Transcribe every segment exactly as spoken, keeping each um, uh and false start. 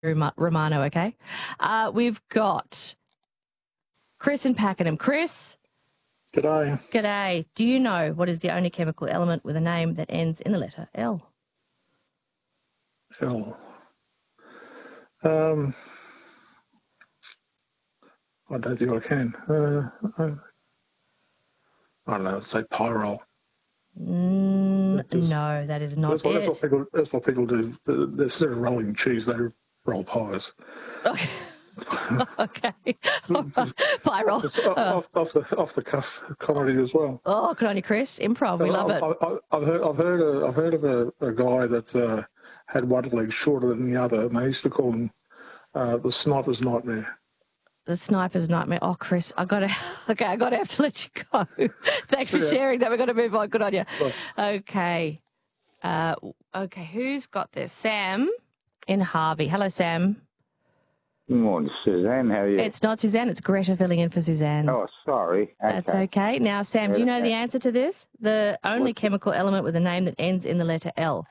Romano, okay? Uh, we've got Chris in Pakenham. Chris? G'day. G'day. Do you know what is the only chemical element with a name that ends in the letter L? L. Um, I don't think I can. Uh, I, I don't know, let's say pyrrole. Mm, Just, no, that is not that's what, it. That's what, people, that's what people do. Instead of rolling cheese, they roll pies. Okay. Okay. Pyrrole. It's off, Uh, off, the, off the cuff comedy as well. oh, good on you, Chris. Improv. We love I, it. I, I've heard, I've heard, of, I've heard of a, a guy that uh, had one leg shorter than the other, and they used to call him uh, the sniper's nightmare. The sniper's nightmare. Oh, Chris, I gotta. Okay, I gotta have to let you go. Thanks for Yeah. sharing that. We've got to move on. Good on you. Right. Okay. Uh, okay, who's got this? Sam in Harvey. Hello, Sam. Good morning, Suzanne. How are you? It's not Suzanne. It's Greta filling in for Suzanne. Oh, sorry. Okay. That's okay. Now, Sam, do you know the answer to this? The only What? chemical element with a name that ends in the letter L.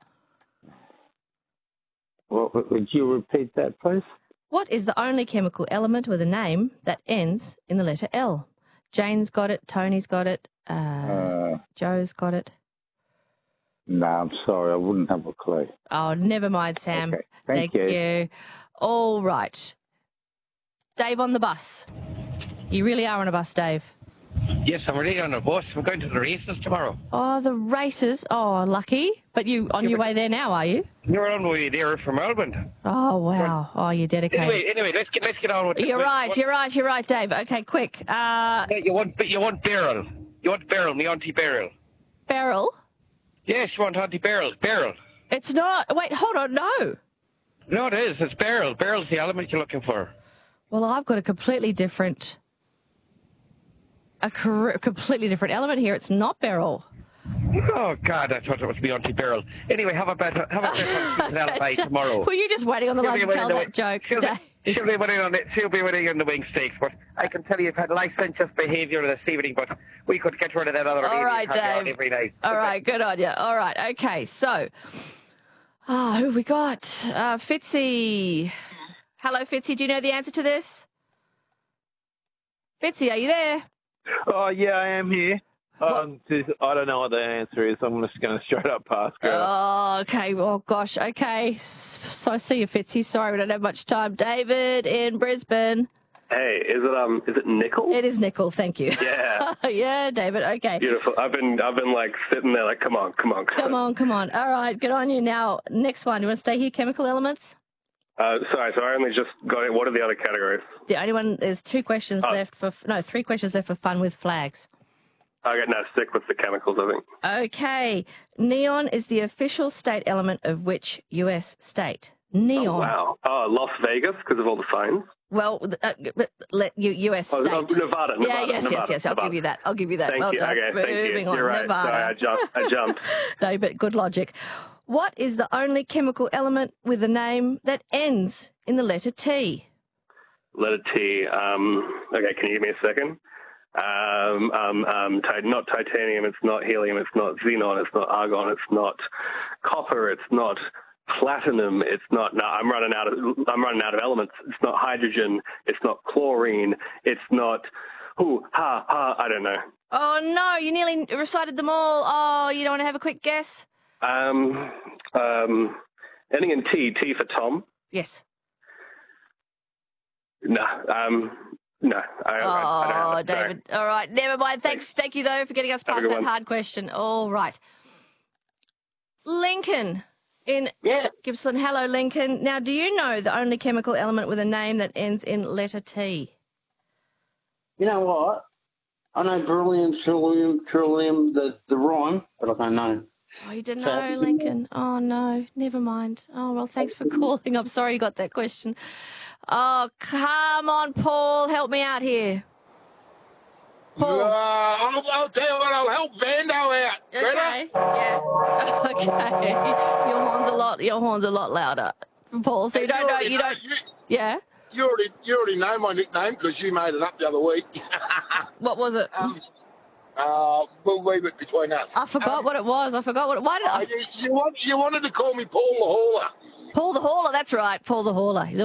Well, would you repeat that, please? What is the only chemical element with a name that ends in the letter L? Jane's got it. Tony's got it. Uh, Uh, Joe's got it. no, I'm sorry. I wouldn't have a clue. Oh, never mind, Sam. Okay. Thank you. you. All right. Dave on the bus. You really are on a bus, Dave. Yes, I'm already on a bus. I'm going to the races tomorrow. Oh, the races. Oh, lucky. But you on Yeah, your but- way there now, are you? You're on the way there from Melbourne. Oh, wow. Oh, you're dedicated. Anyway, anyway, let's get let's get on with it. You're What- right. what- You're right. You're right, Dave. Okay, quick. Uh, You want you want Beryl. You want Beryl, me auntie Beryl. Beryl. Yes, you want auntie Beryl. Beryl. It's not. Wait, hold on. No. No, it is. It's Beryl. Beryl's the element you're looking for. Well, I've got a completely different, a cor- completely different element here. It's not Beryl. Oh God, I thought it was me auntie Beryl. Anyway, have a better have a better alibi tomorrow. Were you just waiting on the She'll line be to tell winning that the- joke, She'll Dave? be, she'll be winning on it. She'll be winning on the wing stakes. But I can tell you, you've had licentious behaviour this evening. But we could get rid of that other All lady right, and have you on Dave. every night. All right, good on you. All right, okay. So, ah, who have we got? Uh, Fitzy. Hello, Fitzy. Do you know the answer to this? Fitzy, are you there? Oh, yeah, I am here. Um, just, I don't know what the answer is. I'm just going to straight up pass. Go. Oh, okay. Oh, gosh. Okay. S- So I see you, Fitzy. Sorry, we don't have much time. David in Brisbane. Hey, is it um is it nickel? It is nickel. Thank you. Yeah. Yeah, David. Okay. Beautiful. I've been I've been like sitting there like come on, come on. Come on, come on. All right, good on you. Now, next one. You want to stay here? Chemical elements? Uh, sorry, so I only just got it. What are the other categories? The only one, there's two questions Oh. left for, no, three questions left for fun with flags. Okay, no, stick with the chemicals, I think. Okay. Neon is the official state element of which U S state? Neon. Oh, wow. Oh, Las Vegas because of all the signs. Well, uh, but let you U S Oh, state. no, Nevada, Nevada. yeah, yes, Nevada, yes, yes. I'll Nevada. give you that. I'll give you that. Thank well you. done. Okay, thank you. Moving on. You're right. Nevada. Sorry, I jumped. I jumped. No, but good logic. What is the only chemical element with a name that ends in the letter T? Letter T. Um, okay, can you give me a second? Um, um, um, ti- not titanium, it's not helium, it's not xenon, it's not argon, it's not copper, it's not platinum, it's not, no, I'm running out of, I'm running out of elements. It's not hydrogen, it's not chlorine, it's not, ooh, ha, ha, I don't know. Oh, no, you nearly recited them all. Oh, you don't want to have a quick guess? Um, um, ending in T, T for Tom. Yes. No, um, no, I, I, I don't Oh, have it. Sorry. David. All right. Never mind. Thanks. Thank you, though, for getting us Have a past good that one. hard question. All right. Lincoln in Yeah, Gippsland. Hello, Lincoln. Now, do you know the only chemical element with a name that ends in letter T? you know what? I know beryllium, trillium, trillium, the, the rhyme, but I don't know. Oh, you didn't So- know, Lincoln. Oh, no. Never mind. Oh, well, thanks for calling. I'm sorry you got that question. Oh, come on, Paul. Help me out here. Paul. Uh, I'll, I'll tell you what, I'll help Vando out. Greta? Okay. Yeah. Okay. Your horn's a lot. Your horn's a lot louder, Paul. So you don't know. already You know- don't. You, Yeah. you already, you already know my nickname because you made it up the other week. What was it? um, uh, we'll leave it between us. I forgot what it was. I forgot what. It, why did Uh, I? you, you, want, you wanted to call me Paul the Hauler. Paul the Hauler. That's right. Paul the Hauler. He's